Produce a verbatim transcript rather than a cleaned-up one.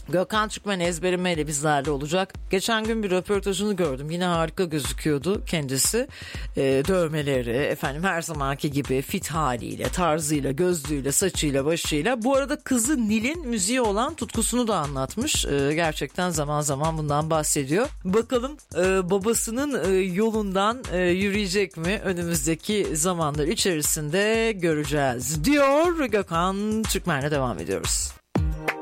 Gökhan Türkmen ezberimeyle bizlerle olacak. Geçen gün bir röportajını gördüm. Yine harika gözüküyordu kendisi. E, dövmeleri, efendim her zamanki gibi fit haliyle, tarzıyla, gözlüğüyle, saçıyla, başıyla. Bu arada kızı Nil'in müziğe olan tutkusunu da anlatmış. E, gerçekten zaman zaman bundan bahsediyor. Bakalım e, babasının e, yolundan e, yürüyecek mi? Önümüzdeki zamanlar içerisinde göreceğiz diyor. Gökhan Türkmen'le devam ediyoruz.